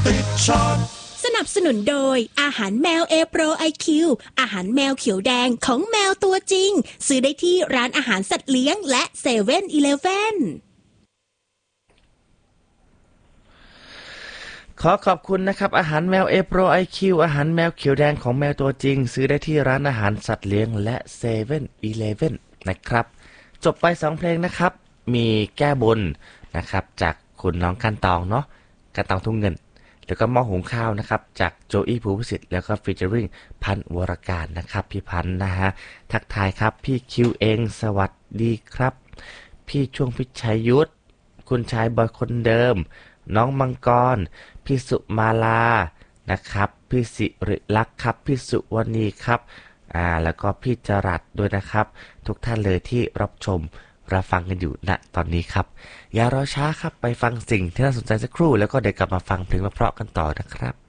สนับสนุนโดยอาหารแมว A Pro IQ อาหารแมวเขียวแดงของแมวตัวจริงซื้อได้ที่ร้านอาหารสัตว์เลี้ยงและ7-Eleven ขอขอบคุณนะครับอาหารแมว A Pro IQ อาหารแมวเขียวแดงของแมวตัวจริงซื้อได้ที่ร้านอาหารสัตว์เลี้ยงและ7-Elevenนะครับจบไป2เพลงนะครับมีแก้บนนะครับจากคุณน้องกันตองเนาะกันตองทุ่งเงินแล้วก็หม้อหุงข้าวนะครับจากโจอี้ภูพิสิทธิ์แล้วก็ฟีเจอริ่งพันวรการนะครับพี่พันนะฮะทักทายครับพี่คิวเองสวัสดีครับพี่ช่วงพิชัยยุทธคุณชายบอยคนเดิมน้องมังกรพี่สุมาลานะครับพี่สิริลักษ์ครับพี่สุวรรณีครับแล้วก็พี่จรัสด้วยนะครับทุกท่านเลยที่รับชมรับฟังกันอยู่ณตอนนี้ครับอย่ารอช้าครับไปฟังสิ่งที่น่าสนใจสักครู่แล้วก็เดี๋ยวกลับมาฟังเพลงเพราะๆกันต่อนะครับ